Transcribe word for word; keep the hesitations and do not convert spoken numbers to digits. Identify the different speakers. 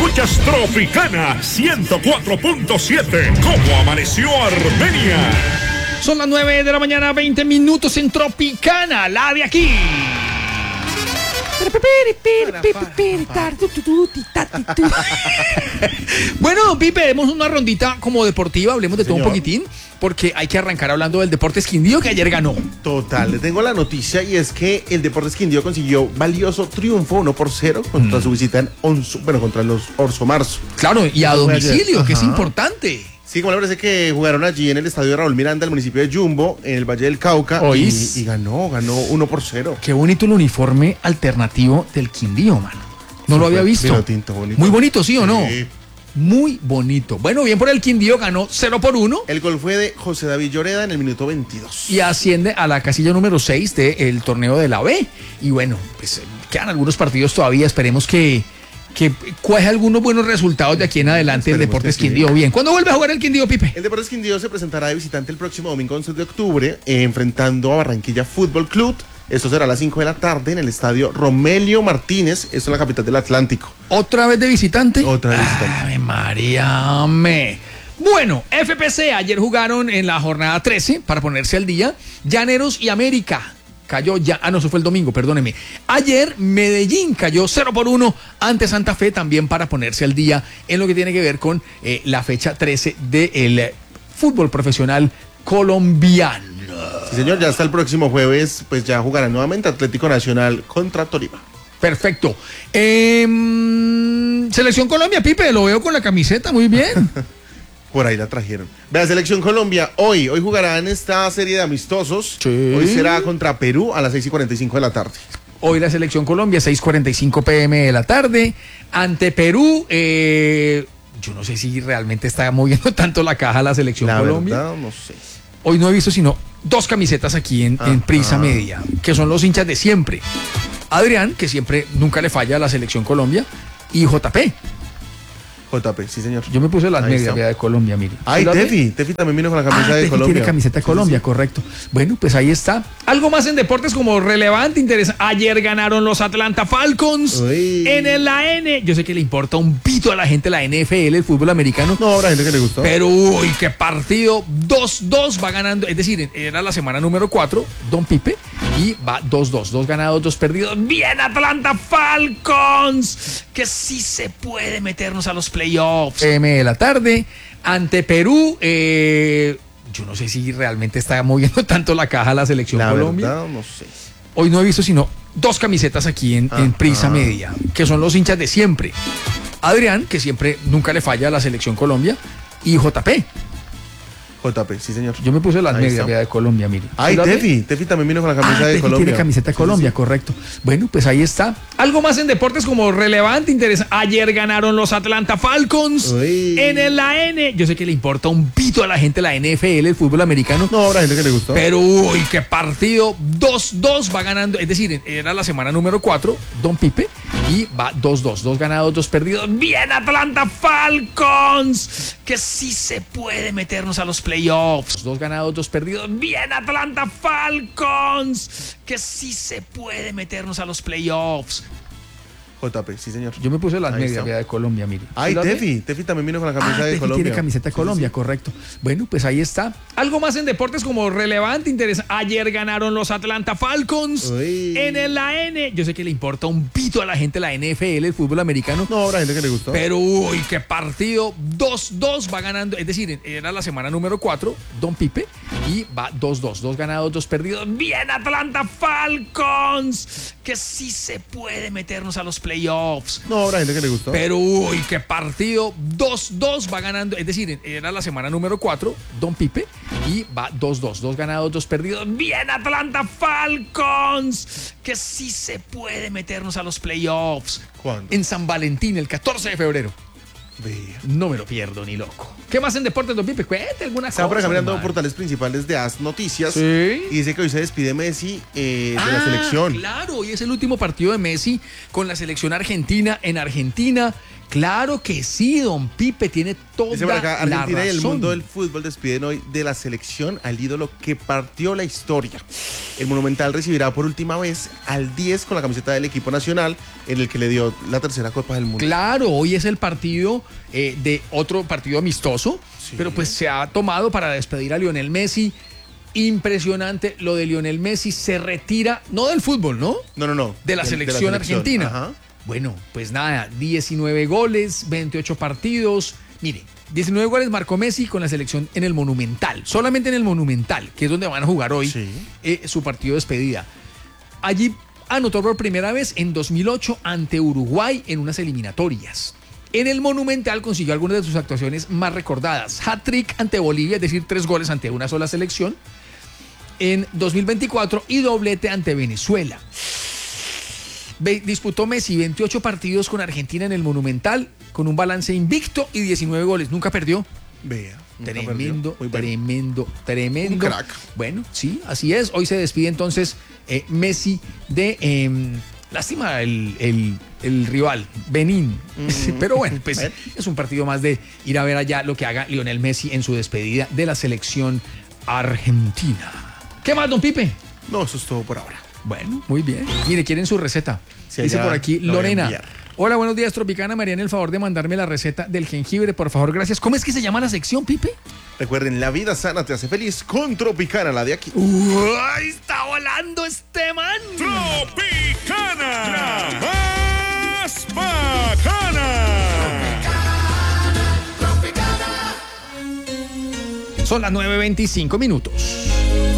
Speaker 1: Escuchas Tropicana ciento cuatro punto siete. ¿Cómo amaneció Armenia?
Speaker 2: Son las nueve de la mañana, veinte minutos en Tropicana, la de aquí. Bueno, don Pipe, demos una rondita como deportiva, hablemos de todo un poquitín, porque hay que arrancar hablando del Deportes Quindío, que ayer ganó.
Speaker 3: Total, le tengo la noticia y es que el Deportes Quindío consiguió valioso triunfo uno por cero contra mm. su visita en Onso, bueno, contra los Orso Marzo.
Speaker 2: Claro, y a domicilio, que es importante.
Speaker 3: Sí, como le parece que jugaron allí en el estadio de Raúl Miranda, el municipio de Jumbo, en el Valle del Cauca, y, y ganó, ganó uno por cero.
Speaker 2: Qué bonito el uniforme alternativo del Quindío, mano. No lo había visto.
Speaker 3: Tinto, bonito.
Speaker 2: Muy bonito, ¿sí o no?
Speaker 3: Sí.
Speaker 2: Muy bonito. Bueno, bien por el Quindío, ganó cero por uno.
Speaker 3: El gol fue de José David Lloreda en el minuto veintidós.
Speaker 2: Y asciende a la casilla número seis del torneo de la B. Y bueno, pues quedan algunos partidos todavía, esperemos que... que cuaje algunos buenos resultados de aquí en adelante. Esperemos el Deportes sí. Quindío. Bien, ¿cuándo vuelve a jugar el Quindío, Pipe?
Speaker 3: El Deportes Quindío se presentará de visitante el próximo domingo once de octubre, eh, enfrentando a Barranquilla Fútbol Club. Esto será a las cinco de la tarde en el estadio Romelio Martínez, esto en la capital del Atlántico.
Speaker 2: ¿Otra vez de visitante?
Speaker 3: Otra vez de visitante.
Speaker 2: Ay, María, me. Bueno, F P C ayer jugaron en la jornada trece para ponerse al día. Llaneros y América. Cayó ya, ah no, eso fue el domingo, perdóneme. Ayer Medellín cayó cero por uno ante Santa Fe, también para ponerse al día en lo que tiene que ver con eh, la fecha trece del eh, fútbol profesional colombiano.
Speaker 3: Sí, señor, ya hasta el próximo jueves, pues ya jugarán nuevamente Atlético Nacional contra Tolima.
Speaker 2: Perfecto. Eh, Selección Colombia, Pipe, lo veo con la camiseta, muy bien.
Speaker 3: Por ahí la trajeron. Vea, Selección Colombia, hoy, hoy jugarán esta serie de amistosos.
Speaker 2: Sí.
Speaker 3: Hoy será contra Perú a las seis y cuarenta y cinco de la tarde.
Speaker 2: Hoy la Selección Colombia, seis y cuarenta y cinco pm de la tarde, ante Perú. Eh, yo no sé si realmente está moviendo tanto la caja la Selección
Speaker 3: la
Speaker 2: Colombia.
Speaker 3: Verdad, no sé.
Speaker 2: Hoy no he visto sino dos camisetas aquí en, en Prisa Media, que son los hinchas de siempre. Adrián, que siempre, nunca le falla a la Selección Colombia, y J P.
Speaker 3: J P, sí señor.
Speaker 2: Yo me puse las medias de Colombia, mire.
Speaker 3: Ay, Tefi, Tefi también vino con la camiseta
Speaker 2: ah,
Speaker 3: de
Speaker 2: Tefi
Speaker 3: Colombia.
Speaker 2: Tiene camiseta de Colombia, sí, sí. Correcto. Bueno, pues ahí está. Algo más en deportes como relevante, interesante. Ayer ganaron los Atlanta Falcons. Uy. En la N. Yo sé que le importa un pito a la gente la N F L, el fútbol americano.
Speaker 3: No, habrá gente que le gustó.
Speaker 2: Pero uy, qué partido. dos dos va ganando. Es decir, era la semana número cuatro, Don Pipe. Y va dos dos, dos ganados, dos perdidos. Bien, Atlanta Falcons, que sí se puede meternos a los playoffs. M de la tarde, ante Perú. Eh, yo no sé si realmente está moviendo tanto la caja la Selección
Speaker 3: la
Speaker 2: Colombia.
Speaker 3: Verdad, no sé.
Speaker 2: Hoy no he visto sino dos camisetas aquí en, en Prisa Media, que son los hinchas de siempre. Adrián, que siempre, nunca le falla a la Selección Colombia, y J P.
Speaker 3: J P, sí señor.
Speaker 2: Yo me puse las medias de Colombia, mire.
Speaker 3: Ay, Tefi, Tefi también vino con la camiseta ah, de
Speaker 2: Tefi
Speaker 3: Colombia.
Speaker 2: Tiene camiseta de Colombia, sí, sí. Correcto. Bueno, pues ahí está. Algo más en deportes como relevante, interesante. Ayer ganaron los Atlanta Falcons. Uy. En la N. Yo sé que le importa un pito a la gente la N F L, el fútbol americano.
Speaker 3: No, habrá gente que le gustó.
Speaker 2: Pero uy, qué partido. dos dos va ganando. Es decir, era la semana número cuatro, Don Pipe. Y va dos dos, dos ganados, dos perdidos. Bien, Atlanta Falcons, que sí se puede meternos a los playoffs. Dos ganados, dos perdidos. Bien, Atlanta Falcons, que sí se puede meternos a los playoffs.
Speaker 3: J P, sí señor.
Speaker 2: Yo me puse las medias de Colombia, mire.
Speaker 3: Ay, Tefi, Tefi también vino con la camiseta
Speaker 2: ah,
Speaker 3: de
Speaker 2: Tefi
Speaker 3: Colombia.
Speaker 2: Tiene camiseta de Colombia, sí, sí. Correcto. Bueno, pues ahí está. Algo más en deportes como relevante, interesante. Ayer ganaron los Atlanta Falcons. Uy. En la N. Yo sé que le importa un pito a la gente la N F L, el fútbol americano.
Speaker 3: No, habrá gente que le gustó.
Speaker 2: Pero uy, qué partido. dos dos va ganando. Es decir, era la semana número cuatro, Don Pipe. Y va dos dos, dos ganados, dos perdidos. Bien, Atlanta Falcons, que sí se puede meternos a los playoffs.
Speaker 3: No, habrá gente que le gustó.
Speaker 2: Pero uy, qué partido. dos dos va ganando. Es decir, era la semana número cuatro, Don Pipe. Y va dos dos, dos ganados, dos perdidos. Bien, Atlanta Falcons, que sí se puede meternos a los playoffs.
Speaker 3: ¿Cuándo?
Speaker 2: En San Valentín, el catorce de febrero. No me lo pierdo ni loco. ¿Qué más en deportes, Don Pipe? Cuente alguna cosa.
Speaker 3: Estaba por acá mirando portales principales de A S Noticias.
Speaker 2: ¿Sí?
Speaker 3: Y dice que hoy se despide Messi eh, de ah, la selección.
Speaker 2: Claro, hoy es el último partido de Messi con la selección argentina en Argentina. Claro que sí, don Pipe, tiene toda
Speaker 3: Dice por acá,
Speaker 2: la
Speaker 3: Argentina y el
Speaker 2: razón.
Speaker 3: mundo del fútbol despiden hoy de la selección al ídolo que partió la historia. El Monumental recibirá por última vez al diez con la camiseta del equipo nacional, en el que le dio la tercera Copa del Mundo.
Speaker 2: Claro, hoy es el partido eh, de otro partido amistoso,
Speaker 3: Sí.
Speaker 2: pero pues se ha tomado para despedir a Lionel Messi. Impresionante lo de Lionel Messi, se retira, no del fútbol, ¿no?
Speaker 3: No, no, no.
Speaker 2: De la
Speaker 3: Del-
Speaker 2: selección argentina.
Speaker 3: Ajá.
Speaker 2: Bueno, pues nada, diecinueve goles, veintiocho partidos. Mire, diecinueve goles marcó Messi con la selección en el Monumental, solamente en el Monumental, que es donde van a jugar hoy
Speaker 3: Sí.
Speaker 2: eh, su partido de despedida. Allí anotó por primera vez en dos mil ocho ante Uruguay en unas eliminatorias. En el Monumental consiguió algunas de sus actuaciones más recordadas. Hat-trick ante Bolivia, es decir, tres goles ante una sola selección en dos mil veinticuatro y doblete ante Venezuela. Ve- disputó Messi veintiocho partidos con Argentina en el Monumental con un balance invicto y diecinueve goles. Nunca perdió.
Speaker 3: Vea. nunca perdió.
Speaker 2: Tremendo,
Speaker 3: Muy bueno.
Speaker 2: tremendo, tremendo.
Speaker 3: Un crack.
Speaker 2: Bueno, sí, así es. Hoy se despide entonces eh, Messi de... eh, lástima el, el- el rival, Benín. Pero bueno, pues
Speaker 3: Bueno.
Speaker 2: es un partido más de ir a ver allá lo que haga Lionel Messi en su despedida de la selección argentina. ¿Qué más, don Pipe?
Speaker 3: No, eso es todo por ahora.
Speaker 2: Bueno, muy bien. Mire, quieren su receta.
Speaker 3: Sí,
Speaker 2: Dice
Speaker 3: allá
Speaker 2: por aquí
Speaker 3: lo voy a
Speaker 2: Lorena.
Speaker 3: enviar.
Speaker 2: Hola, buenos días, Tropicana. Me harían el favor de mandarme la receta del jengibre, por favor, gracias. ¿Cómo es que se llama la sección, Pipe?
Speaker 3: Recuerden, la vida sana te hace feliz con Tropicana, la de aquí.
Speaker 2: ¡Uy! ¡Está volando este man!
Speaker 1: Tropicana, la más bacana.
Speaker 2: Son las nueve veinticinco minutos.